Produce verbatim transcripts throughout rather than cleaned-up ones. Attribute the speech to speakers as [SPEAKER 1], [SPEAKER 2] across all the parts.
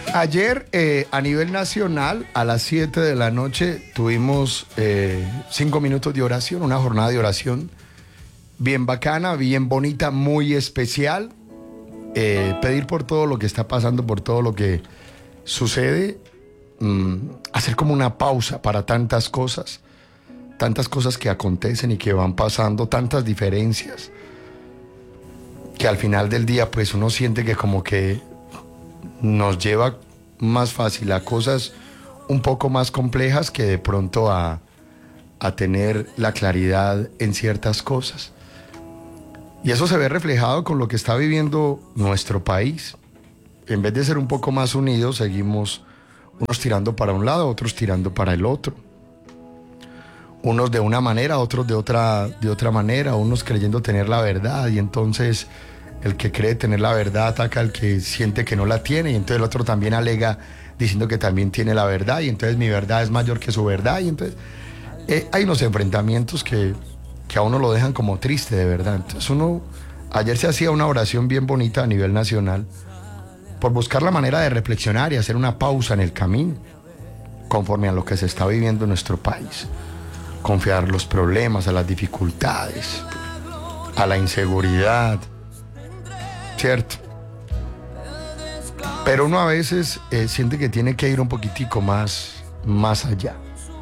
[SPEAKER 1] Ayer, eh, a nivel nacional, a las siete de la noche, tuvimos eh, cinco minutos de oración, una jornada de oración bien bacana, bien bonita, muy especial. Eh, pedir por todo lo que está pasando, por todo lo que sucede, mmm, hacer como una pausa para tantas cosas, tantas cosas que acontecen y que van pasando, tantas diferencias, que al final del día pues uno siente que como que nos lleva más fácil a cosas un poco más complejas que de pronto a, a tener la claridad en ciertas cosas. Y eso se ve reflejado con lo que está viviendo nuestro país. En vez de ser un poco más unidos, seguimos unos tirando para un lado, otros tirando para el otro. Unos de una manera, otros de otra, de otra manera, unos creyendo tener la verdad, y entonces el que cree tener la verdad ataca al que siente que no la tiene, y entonces el otro también alega diciendo que también tiene la verdad, y entonces mi verdad es mayor que su verdad, y entonces eh, hay unos enfrentamientos que, que a uno lo dejan como triste, de verdad. Entonces uno, ayer se hacía una oración bien bonita a nivel nacional por buscar la manera de reflexionar y hacer una pausa en el camino conforme a lo que se está viviendo en nuestro país, confiar los problemas, a las dificultades, a la inseguridad, ¿cierto? Pero uno a veces eh, siente que tiene que ir un poquitico más, más allá,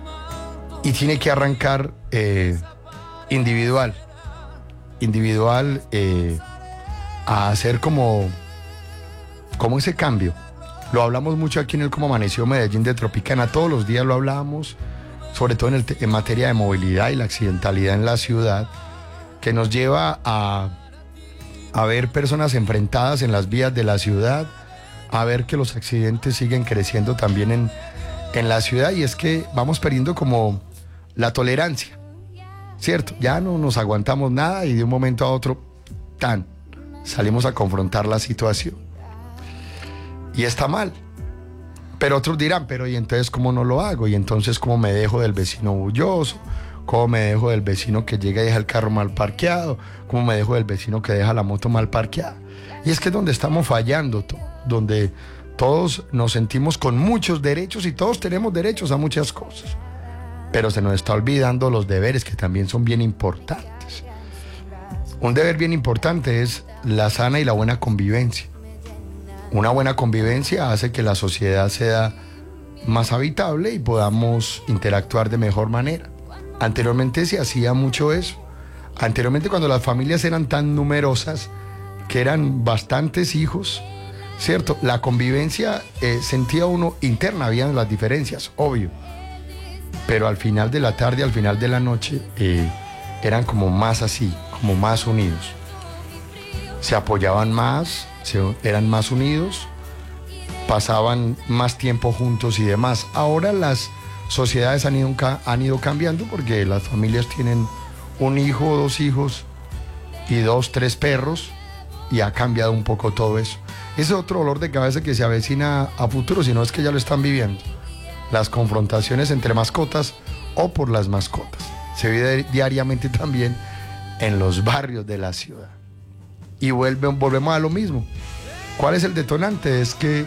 [SPEAKER 1] y tiene que arrancar eh, individual, individual eh, a hacer como, como ese cambio. Lo hablamos mucho aquí en el Cómo Amaneció Medellín de Tropicana, todos los días lo hablábamos, sobre todo en, el, en materia de movilidad y la accidentalidad en la ciudad, que nos lleva a a ver personas enfrentadas en las vías de la ciudad, a ver que los accidentes siguen creciendo también en, en la ciudad, y es que vamos perdiendo como la tolerancia, ¿cierto? Ya no nos aguantamos nada y de un momento a otro, tan, salimos a confrontar la situación. Y está mal. Pero otros dirán, pero ¿y entonces cómo no lo hago? ¿Y entonces cómo me dejo del vecino bulloso? ¿Cómo me dejo del vecino que llega y deja el carro mal parqueado? ¿Cómo me dejo del vecino que deja la moto mal parqueada? Y es que es donde estamos fallando, donde todos nos sentimos con muchos derechos, y todos tenemos derechos a muchas cosas, pero se nos está olvidando los deberes, que también son bien importantes. Un deber bien importante es la sana y la buena convivencia. Una buena convivencia hace que la sociedad sea más habitable y podamos interactuar de mejor manera. Anteriormente se hacía mucho eso. Anteriormente, cuando las familias eran tan numerosas, que eran bastantes hijos, ¿cierto? La convivencia eh, sentía uno interna, habían las diferencias, obvio. Pero al final de la tarde, al final de la noche, eh, eran como más así, como más unidos. Se apoyaban más, se, eran más unidos, pasaban más tiempo juntos y demás. Ahora las sociedades han ido, han ido cambiando, porque las familias tienen un hijo, dos hijos y dos, tres perros, y ha cambiado un poco todo eso. Ese es otro dolor de cabeza que se avecina a futuro, si no es que ya lo están viviendo. Las confrontaciones entre mascotas o por las mascotas. Se vive diariamente también en los barrios de la ciudad. Y vuelve, volvemos a lo mismo. ¿Cuál es el detonante? Es que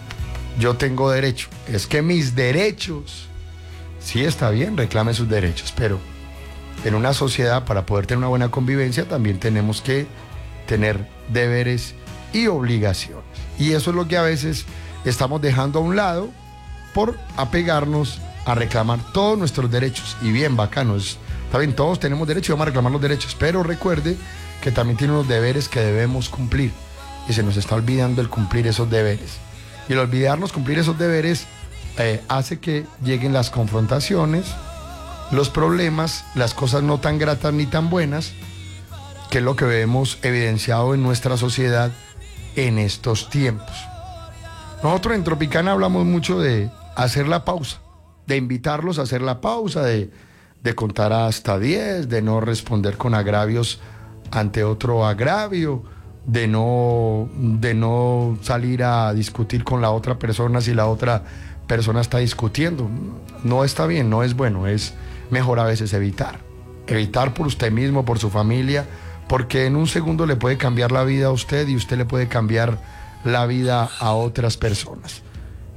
[SPEAKER 1] yo tengo derecho, es que mis derechos. Sí, está bien, reclame sus derechos, pero en una sociedad, para poder tener una buena convivencia, también tenemos que tener deberes y obligaciones. Y eso es lo que a veces estamos dejando a un lado por apegarnos a reclamar todos nuestros derechos. Y bien, bacanos, está bien, todos tenemos derechos y vamos a reclamar los derechos, pero recuerde que también tiene unos deberes que debemos cumplir, y se nos está olvidando el cumplir esos deberes. Y el olvidarnos cumplir esos deberes Eh, hace que lleguen las confrontaciones, los problemas, las cosas no tan gratas ni tan buenas, que es lo que vemos evidenciado en nuestra sociedad en estos tiempos. Nosotros en Tropicana hablamos mucho de hacer la pausa, de invitarlos a hacer la pausa, de, de contar hasta diez, de no responder con agravios ante otro agravio, de no, de no salir a discutir con la otra persona si la otra persona está discutiendo. No está bien, no es bueno, es mejor a veces evitar. Evitar por usted mismo, por su familia, porque en un segundo le puede cambiar la vida a usted y usted le puede cambiar la vida a otras personas.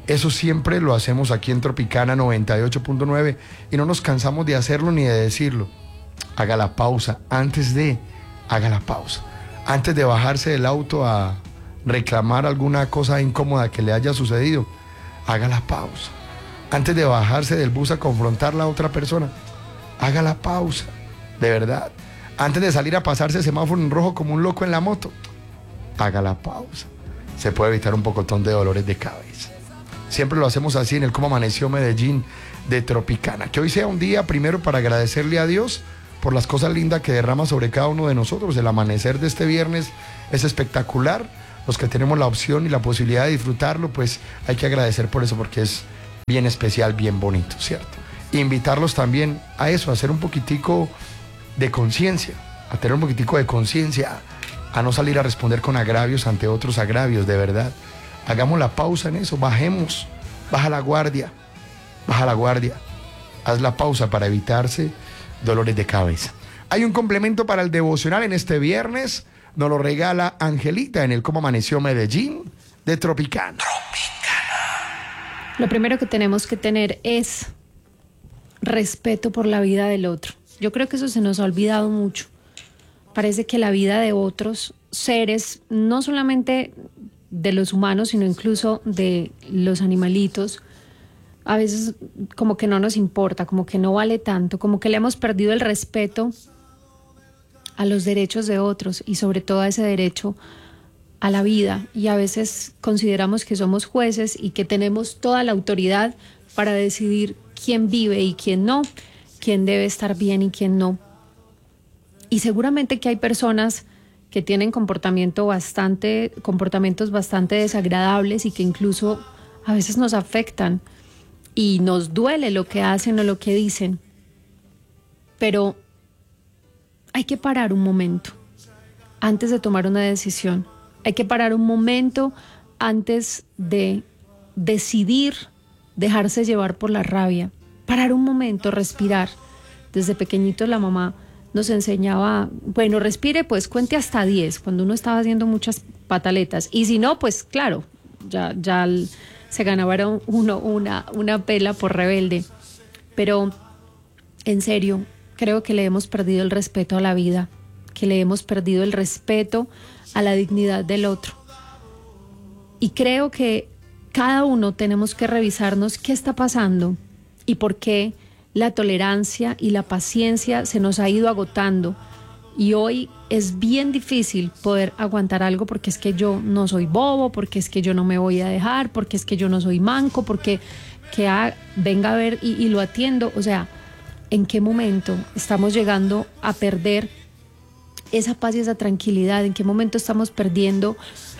[SPEAKER 1] Eso siempre lo hacemos aquí en Tropicana noventa y ocho punto nueve y no nos cansamos de hacerlo ni de decirlo. Haga la pausa antes de, haga la pausa. Antes de bajarse del auto a reclamar alguna cosa incómoda que le haya sucedido, haga la pausa. Antes de bajarse del bus a confrontar a la otra persona, haga la pausa, de verdad. Antes de salir a pasarse semáforo en rojo como un loco en la moto, haga la pausa. Se puede evitar un pocotón de dolores de cabeza. Siempre lo hacemos así en el Cómo Amaneció Medellín de Tropicana. Que hoy sea un día primero para agradecerle a Dios por las cosas lindas que derrama sobre cada uno de nosotros. El amanecer de este viernes es espectacular. Los que tenemos la opción y la posibilidad de disfrutarlo, pues hay que agradecer por eso, porque es bien especial, bien bonito, ¿cierto? Invitarlos también a eso, a hacer un poquitico de conciencia, a tener un poquitico de conciencia, a no salir a responder con agravios ante otros agravios, de verdad. Hagamos la pausa en eso, bajemos, baja la guardia, baja la guardia, haz la pausa para evitarse dolores de cabeza. Hay un complemento para el devocional en este viernes, nos lo regala Angelita en el Cómo Amaneció Medellín de Tropicana. Tropicana.
[SPEAKER 2] Lo primero que tenemos que tener es respeto por la vida del otro. Yo creo que eso se nos ha olvidado mucho. Parece que la vida de otros seres, no solamente de los humanos, sino incluso de los animalitos, a veces como que no nos importa, como que no vale tanto, como que le hemos perdido el respeto a los derechos de otros y sobre todo a ese derecho a la vida. Y a veces consideramos que somos jueces y que tenemos toda la autoridad para decidir quién vive y quién no, quién debe estar bien y quién no. Y seguramente que hay personas que tienen comportamiento bastante, comportamientos bastante desagradables y que incluso a veces nos afectan y nos duele lo que hacen o lo que dicen. Pero hay que parar un momento antes de tomar una decisión. Hay que parar un momento antes de decidir dejarse llevar por la rabia. Parar un momento, respirar. Desde pequeñitos la mamá nos enseñaba, bueno, respire, pues cuente hasta diez, cuando uno estaba haciendo muchas pataletas. Y si no, pues claro, ya, ya se ganaba uno una, una pela por rebelde. Pero, en serio, creo que le hemos perdido el respeto a la vida, que le hemos perdido el respeto a la dignidad del otro. Y creo que cada uno tenemos que revisarnos qué está pasando y por qué la tolerancia y la paciencia se nos ha ido agotando. Y hoy es bien difícil poder aguantar algo porque es que yo no soy bobo, porque es que yo no me voy a dejar, porque es que yo no soy manco, porque que ah, venga a ver y, y lo atiendo. O sea, ¿en qué momento estamos llegando a perder esa paz y esa tranquilidad? ¿En qué momento estamos perdiendo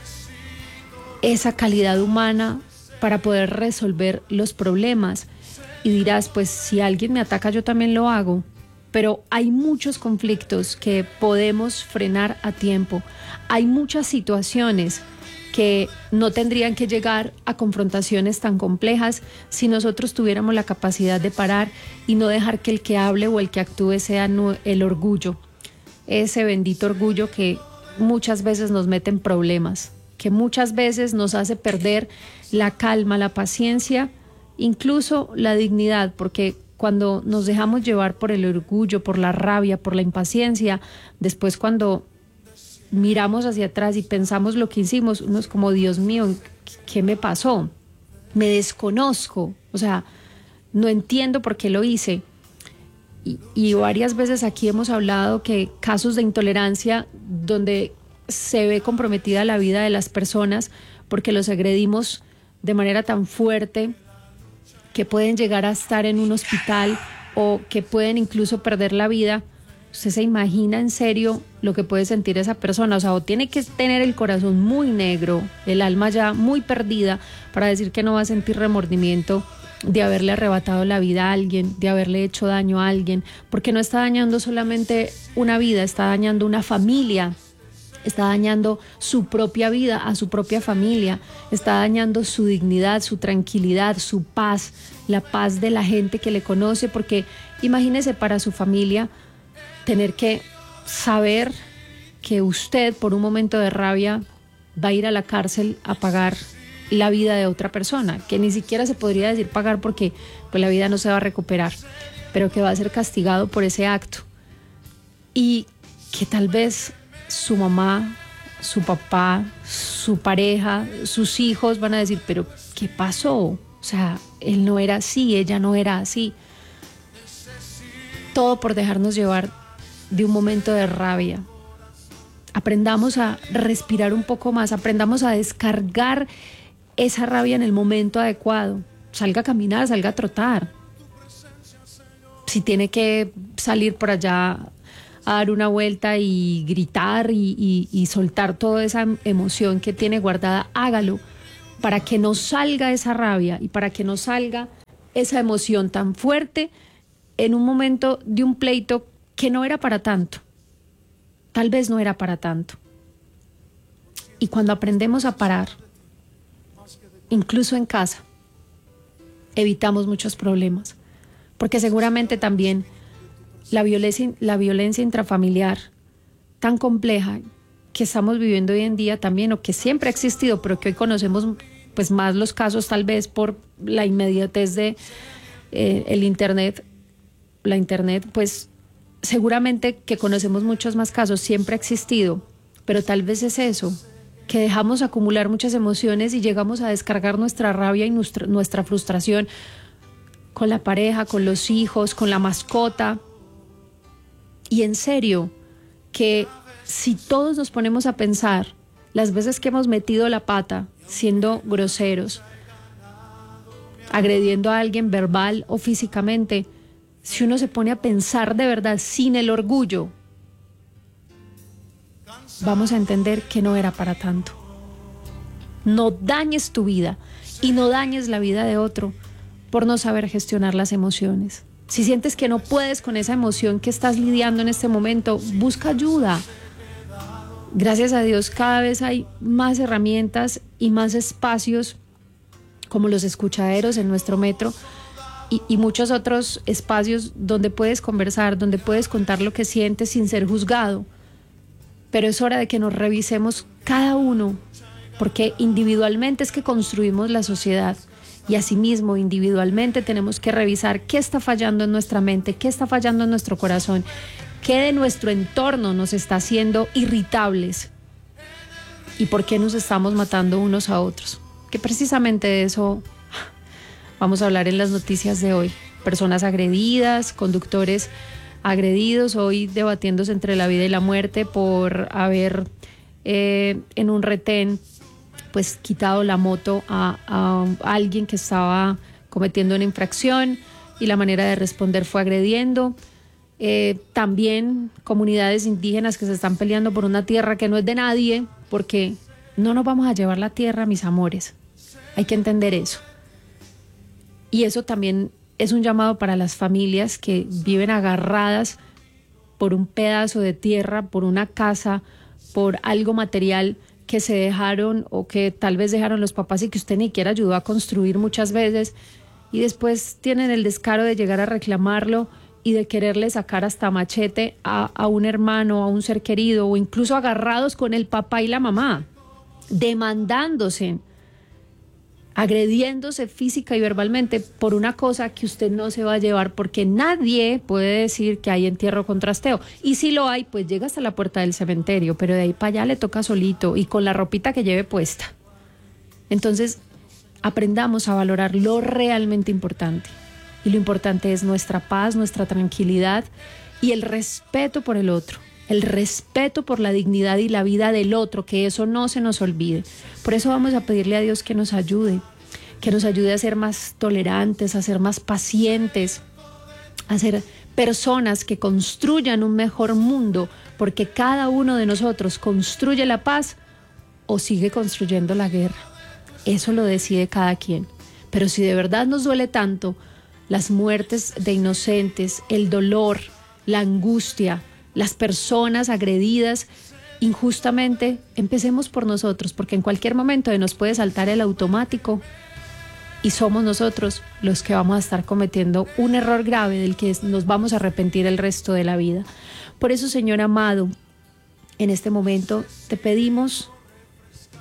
[SPEAKER 2] esa calidad humana para poder resolver los problemas? Y dirás, pues si alguien me ataca yo también lo hago, pero hay muchos conflictos que podemos frenar a tiempo. Hay muchas situaciones que no tendrían que llegar a confrontaciones tan complejas si nosotros tuviéramos la capacidad de parar y no dejar que el que hable o el que actúe sea el orgullo. Ese bendito orgullo que muchas veces nos mete en problemas, que muchas veces nos hace perder la calma, la paciencia, incluso la dignidad, porque cuando nos dejamos llevar por el orgullo, por la rabia, por la impaciencia, después cuando miramos hacia atrás y pensamos lo que hicimos, uno es como, Dios mío, ¿qué me pasó? Me desconozco, o sea, no entiendo por qué lo hice. Y, y varias veces aquí hemos hablado que casos de intolerancia donde se ve comprometida la vida de las personas porque los agredimos de manera tan fuerte que pueden llegar a estar en un hospital o que pueden incluso perder la vida. ¿Usted se imagina en serio lo que puede sentir esa persona? O sea, o tiene que tener el corazón muy negro, el alma ya muy perdida para decir que no va a sentir remordimiento de haberle arrebatado la vida a alguien, de haberle hecho daño a alguien, porque no está dañando solamente una vida, está dañando una familia, está dañando su propia vida, a su propia familia, está dañando su dignidad, su tranquilidad, su paz, la paz de la gente que le conoce, porque imagínese para su familia tener que saber que usted por un momento de rabia va a ir a la cárcel a pagar la vida de otra persona, que ni siquiera se podría decir pagar porque pues la vida no se va a recuperar, pero que va a ser castigado por ese acto. Y que tal vez su mamá, su papá, su pareja, sus hijos van a decir, pero ¿qué pasó? O sea, él no era así, ella no era así. Todo por dejarnos llevar de un momento de rabia. Aprendamos a respirar un poco más, aprendamos a descargar esa rabia en el momento adecuado. Salga a caminar, salga a trotar. Si tiene que salir por allá a dar una vuelta y gritar y, y, y soltar toda esa emoción que tiene guardada, hágalo para que no salga esa rabia y para que no salga esa emoción tan fuerte en un momento de un pleito que no era para tanto. Tal vez no era para tanto. Y cuando aprendemos a parar, incluso en casa, evitamos muchos problemas. Porque seguramente también la violencia, la violencia intrafamiliar tan compleja que estamos viviendo hoy en día también, o que siempre ha existido, pero que hoy conocemos pues más los casos tal vez por la inmediatez de eh, el internet, la internet, pues seguramente que conocemos muchos más casos, siempre ha existido, pero tal vez es eso, que dejamos acumular muchas emociones y llegamos a descargar nuestra rabia y nuestra, nuestra frustración con la pareja, con los hijos, con la mascota. Y en serio, que si todos nos ponemos a pensar las veces que hemos metido la pata siendo groseros, agrediendo a alguien verbal o físicamente, si uno se pone a pensar de verdad sin el orgullo, vamos a entender que no era para tanto. No dañes tu vida y no dañes la vida de otro por no saber gestionar las emociones. Si sientes que no puedes con esa emoción que estás lidiando en este momento, busca ayuda. Gracias a Dios cada vez hay más herramientas y más espacios como los escuchaderos en nuestro metro y, y muchos otros espacios donde puedes conversar, donde puedes contar lo que sientes sin ser juzgado. Pero es hora de que nos revisemos cada uno, porque individualmente es que construimos la sociedad. Y asimismo, individualmente tenemos que revisar qué está fallando en nuestra mente, qué está fallando en nuestro corazón, qué de nuestro entorno nos está haciendo irritables y por qué nos estamos matando unos a otros. Que precisamente de eso vamos a hablar en las noticias de hoy. Personas agredidas, conductores agredidos, hoy debatiéndose entre la vida y la muerte por haber eh, en un retén pues quitado la moto a, a alguien que estaba cometiendo una infracción y la manera de responder fue agrediendo. Eh, también comunidades indígenas que se están peleando por una tierra que no es de nadie, porque no nos vamos a llevar la tierra, mis amores. Hay que entender eso. Y eso también es un llamado para las familias que viven agarradas por un pedazo de tierra, por una casa, por algo material que se dejaron o que tal vez dejaron los papás y que usted ni siquiera ayudó a construir muchas veces, y después tienen el descaro de llegar a reclamarlo y de quererle sacar hasta machete a, a un hermano, a un ser querido, o incluso agarrados con el papá y la mamá, demandándose, agrediéndose física y verbalmente por una cosa que usted no se va a llevar, porque nadie puede decir que hay entierro con trasteo. Y si lo hay, pues llega hasta la puerta del cementerio, pero de ahí para allá le toca solito y con la ropita que lleve puesta. Entonces, aprendamos a valorar lo realmente importante. Y lo importante es nuestra paz, nuestra tranquilidad y el respeto por el otro. El respeto por la dignidad y la vida del otro, que eso no se nos olvide. Por eso vamos a pedirle a Dios que nos ayude, que nos ayude a ser más tolerantes, a ser más pacientes, a ser personas que construyan un mejor mundo, porque cada uno de nosotros construye la paz o sigue construyendo la guerra. Eso lo decide cada quien. Pero si de verdad nos duele tanto las muertes de inocentes, el dolor, la angustia, las personas agredidas injustamente, empecemos por nosotros, porque en cualquier momento nos puede saltar el automático y somos nosotros los que vamos a estar cometiendo un error grave del que nos vamos a arrepentir el resto de la vida. Por eso, Señor amado, en este momento te pedimos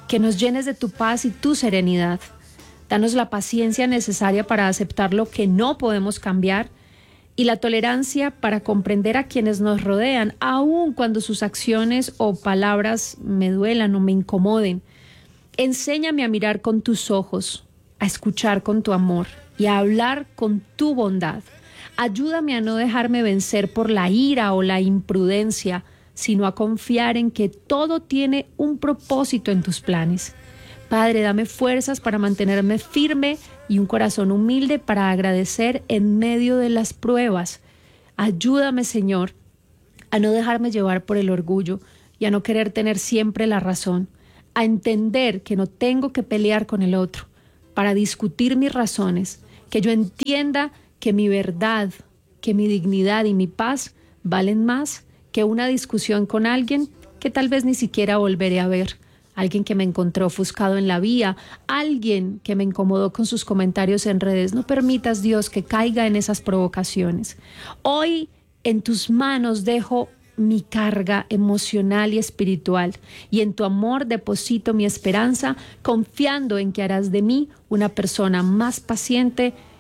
[SPEAKER 2] que nos llenes de tu paz y tu serenidad. Danos la paciencia necesaria para aceptar lo que no podemos cambiar y la tolerancia para comprender a quienes nos rodean, aun cuando sus acciones o palabras me duelan o me incomoden. Enséñame a mirar con tus ojos, a escuchar con tu amor y a hablar con tu bondad. Ayúdame a no dejarme vencer por la ira o la imprudencia, sino a confiar en que todo tiene un propósito en tus planes. Padre, dame fuerzas para mantenerme firme y un corazón humilde para agradecer en medio de las pruebas. Ayúdame, Señor, a no dejarme llevar por el orgullo y a no querer tener siempre la razón, a entender que no tengo que pelear con el otro para discutir mis razones, que yo entienda que mi verdad, que mi dignidad y mi paz valen más que una discusión con alguien que tal vez ni siquiera volveré a ver. Alguien que me encontró ofuscado en la vía, alguien que me incomodó con sus comentarios en redes. No permitas, Dios, que caiga en esas provocaciones. Hoy en tus manos dejo mi carga emocional y espiritual, y en tu amor deposito mi esperanza, confiando en que harás de mí una persona más paciente